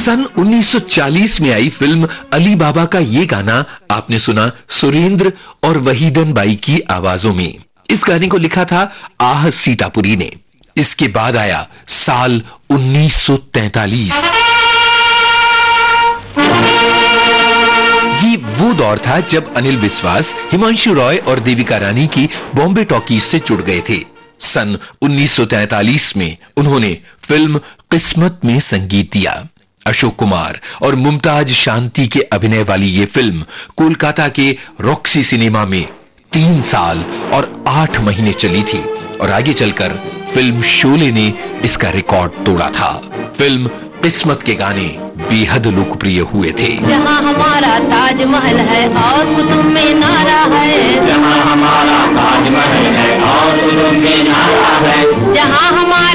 सन 1940 में आई फिल्म अली बाबा का ये गाना आपने सुना सुरेंद्र और वहीदन बाई की आवाजों में। इस गाने को लिखा था आह सीतापुरी ने। इसके बाद आया साल 1943। ये वो दौर था जब अनिल बिस्वास, हिमांशु रॉय और देविका रानी की बॉम्बे टॉकीज से जुड़ गए थे। सन 1943 में उन्होंने फिल्म किस्मत में संगीत दिया। अशोक कुमार और मुमताज शांति के अभिनय वाली ये फिल्म कोलकाता के रॉक्सी सिनेमा में 3 साल और 8 महीने चली थी और आगे चलकर फिल्म शोले ने इसका रिकॉर्ड तोड़ा था। फिल्म किस्मत के गाने बेहद लोकप्रिय हुए थे। जहां हमारा ताजमहल है और कुतुब मीनारा है, जहां हमारा ताजमहल है और कुतुब मीनारा है, जहां हमारा